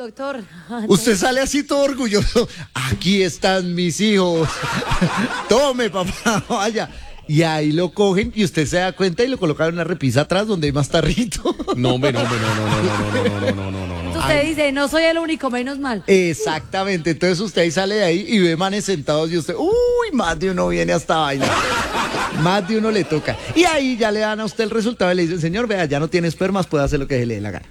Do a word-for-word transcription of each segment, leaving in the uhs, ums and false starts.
Doctor. Usted sale así todo orgulloso. Aquí están mis hijos. Tome, papá, vaya. Y ahí lo cogen y usted se da cuenta y lo colocan en una repisa atrás donde hay más tarrito. No, hombre, no, hombre, no, no, no, no, no, no, no, no, no, no. Entonces usted dice, no soy el único, menos mal. Exactamente, entonces usted ahí sale de ahí y ve manes sentados y usted, uy, más de uno viene hasta bailar. Más de uno le toca. Y ahí ya le dan a usted el resultado y le dicen, señor, vea, ya no tiene espermas, puede hacer lo que se le dé la gana.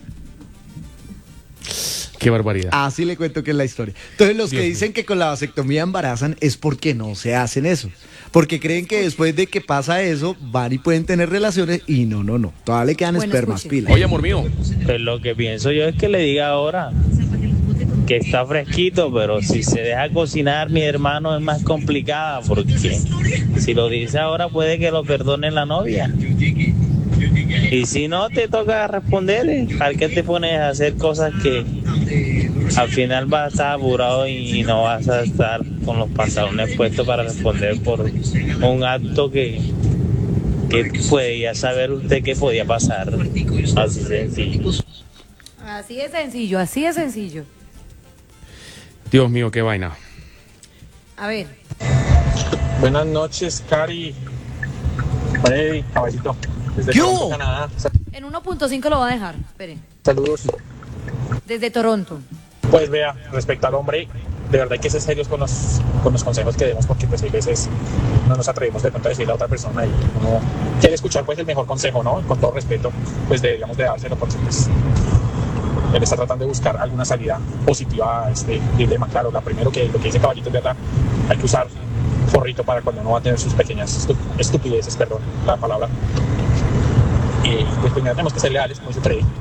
Qué barbaridad. Así le cuento que es la historia. Entonces los Dios que dicen mío. que con la vasectomía embarazan es porque no se hacen eso. Porque creen que después de que pasa eso, van y pueden tener relaciones y no, no, no. Todavía le quedan Bueno, espermas, escuche. pila. Oye, amor mío. Pues lo que pienso yo es que le diga ahora que está fresquito, pero si se deja cocinar, mi hermano, es más complicada, porque si lo dice ahora puede que lo perdone la novia. Y si no, te toca responder, al que te pones a hacer cosas que al final vas a estar apurado y no vas a estar con los pantalones puestos para responder por un acto que, que podía saber usted que podía pasar. Así sencillo. Así de sencillo, así de sencillo. Dios mío, qué vaina. A ver, Buenas noches, Cari. Freddy, caballito. Desde ¿Qué Toronto, hubo? Canadá. en uno punto cinco lo va a dejar. Espere. Saludos. Desde Toronto. Pues vea, respecto al hombre, de verdad hay que ser serios con los, con los consejos que demos, porque pues hay veces no nos atrevemos de pronto a decirle a otra persona y uno quiere escuchar pues el mejor consejo, ¿no? Con todo respeto, pues deberíamos de dárselo, porque pues él está tratando de buscar alguna salida positiva a este dilema. Claro, la primero que lo que dice Caballito es verdad, hay que usar forrito para cuando uno va a tener sus pequeñas estu- estupideces, perdón la palabra. Y pues primero tenemos que ser leales, como dice Freddy.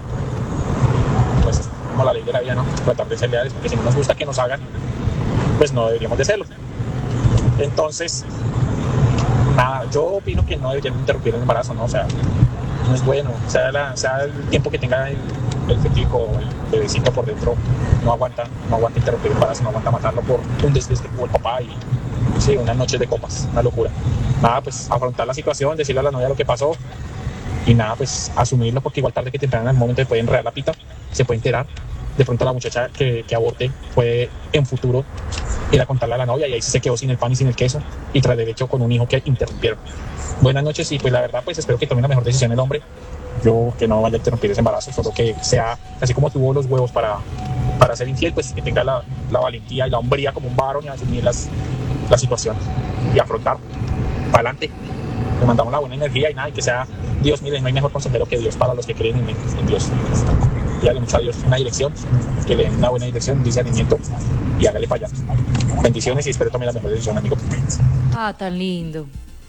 Pues como la ley de la vida, ¿no? Tratar de ser leales, porque si no nos gusta que nos hagan, pues no deberíamos de serlo. Entonces, nada, yo opino que no deberían interrumpir el embarazo, ¿no? O sea, no es bueno, sea, la, sea el tiempo que tenga el, el fetico, el bebecito por dentro, no aguanta, no aguanta interrumpir el embarazo, no aguanta matarlo por un desliz que tuvo el papá y sí, unas noches de copas, una locura. Nada, pues afrontar la situación, decirle a la novia lo que pasó y nada, pues asumirlo, porque igual tarde que temprano en el momento de puede enredar la pita, se puede enterar. De pronto la muchacha que, que aborte puede en futuro ir a contarle a la novia y ahí se quedó sin el pan y sin el queso y tras derecho con un hijo que interrumpieron. Buenas noches y pues la verdad pues espero que tome la mejor decisión el hombre. Yo que no vaya a interrumpir ese embarazo, solo que sea así como tuvo los huevos para, para ser infiel, pues que tenga la, la valentía y la hombría como un varón y asumir las, la situación y afrontar para adelante. Le mandamos la buena energía y nada, y que sea Dios. Miren, no hay mejor consejero que Dios para los que creen en, en Dios. Y dale mucho a Dios una dirección, que le den una buena dirección, un discernimiento y hágale para allá. Bendiciones y espero tome la mejor decisión, amigo. Ah, tan lindo.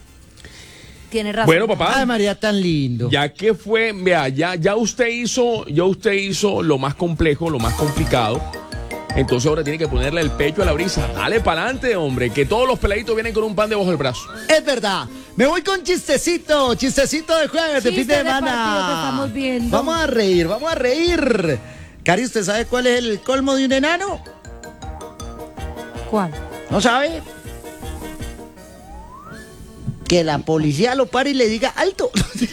Tiene razón. Bueno, papá. Ay, María, tan lindo. Ya que fue, vea, ya, ya usted hizo, ya usted hizo lo más complejo, lo más complicado. Entonces ahora tiene que ponerle el pecho a la brisa. Dale para adelante, hombre, que todos los peladitos vienen con un pan debajo del brazo. Es verdad. Me voy con chistecito, chistecito de jueves, de Chiste fin de de semana. partido que estamos viendo. Vamos a reír, vamos a reír. Cari, ¿usted sabe cuál es el colmo de un enano? ¿Cuál? ¿No sabe? Que la policía lo pare y le diga alto.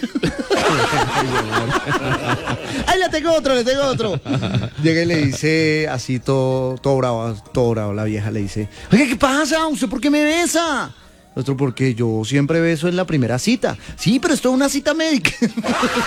Ahí le tengo otro, le tengo otro. Llega y le dice así todo, todo bravo, todo bravo. La vieja le dice, oiga, ¿qué pasa? ¿Usted por qué me besa? Otro, porque yo siempre beso en la primera cita. Sí, pero esto es una cita médica.